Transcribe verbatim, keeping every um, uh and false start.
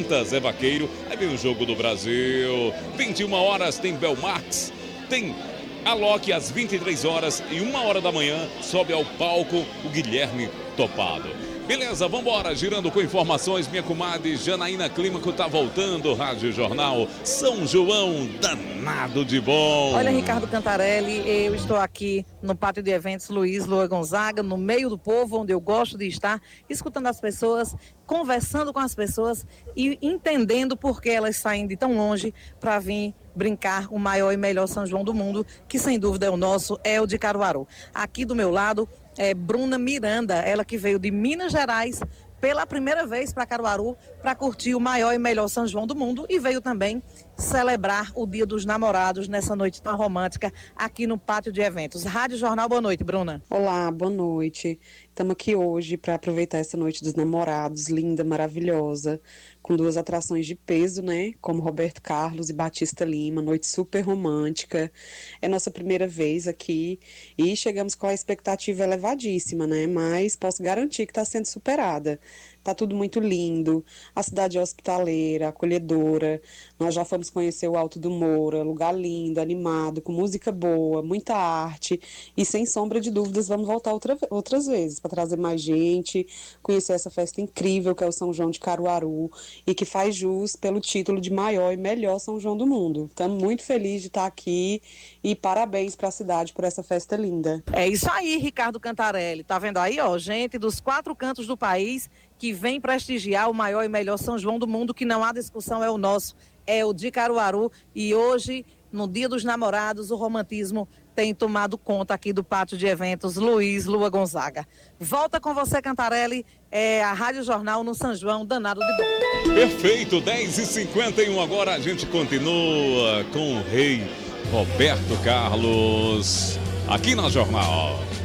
trinta, Zé Vaqueiro. Aí vem o Jogo do Brasil. vinte e uma horas tem Belmarx. Tem Alok às vinte e três horas e uma hora da manhã sobe ao palco o Guilherme Topado. Beleza, vambora, girando com informações, minha comadre Janaína Clímaco tá voltando, Rádio Jornal São João, danado de bom. Olha, Ricardo Cantarelli, eu estou aqui no pátio de eventos Luiz Lua Gonzaga, no meio do povo, onde eu gosto de estar, escutando as pessoas, conversando com as pessoas e entendendo por que elas saem de tão longe para vir brincar o maior e melhor São João do mundo, que sem dúvida é o nosso, é o de Caruaru. Aqui do meu lado é Bruna Miranda, ela que veio de Minas Gerais pela primeira vez para Caruaru para curtir o maior e melhor São João do mundo e veio também celebrar o Dia dos Namorados nessa noite tão romântica aqui no pátio de eventos. Rádio Jornal, boa noite, Bruna. Olá, boa noite. Estamos aqui hoje para aproveitar essa noite dos namorados, linda, maravilhosa, com duas atrações de peso, né? Como Roberto Carlos e Batista Lima, noite super romântica. É nossa primeira vez aqui e chegamos com a expectativa elevadíssima, né? Mas posso garantir que está sendo superada. Tá tudo muito lindo, a cidade é hospitaleira, acolhedora, nós já fomos conhecer o Alto do Moura, lugar lindo, animado, com música boa, muita arte, e sem sombra de dúvidas vamos voltar outra, outras vezes, para trazer mais gente, conhecer essa festa incrível que é o São João de Caruaru, e que faz jus pelo título de maior e melhor São João do mundo. Estamos muito felizes de estar aqui, e parabéns para a cidade por essa festa linda. É isso aí, Ricardo Cantarelli, tá vendo aí, ó, gente dos quatro cantos do país, que vem prestigiar o maior e melhor São João do mundo, que não há discussão, é o nosso, é o de Caruaru. E hoje, no Dia dos Namorados, o romantismo tem tomado conta aqui do pátio de eventos Luiz Lua Gonzaga. Volta com você, Cantarelli, é a Rádio Jornal no São João, danado de bom. Perfeito, dez e cinquenta e um agora a gente continua com o rei Roberto Carlos, aqui na Jornal.